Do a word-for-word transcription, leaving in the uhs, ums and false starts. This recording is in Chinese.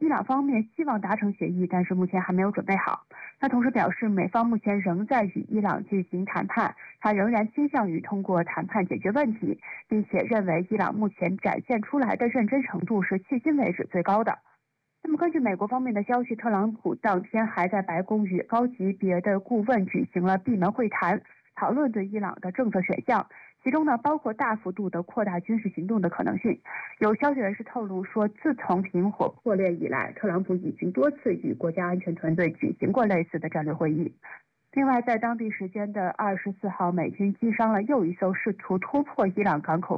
朗方面希望达成协议，但是目前还没有准备好。他同时表示，美方目前仍在与伊朗进行谈判，他仍然倾向于通过谈判解决问题，并且认为伊朗目前展现出来的认真程度是迄今为止最高的。那么根据美国方面的消息，特朗普当天还在白宫与高级别的顾问举行了闭门会谈，讨论对伊朗的政策选项，其中呢包括大幅度的扩大军事行动的可能性。有消息人士透露说，自从停火破裂以来，特朗普已经多次与国家安全团队举行过类似的战略会议。另外，在当地时间的二十四号，美军击伤了又一艘试图突破伊朗港口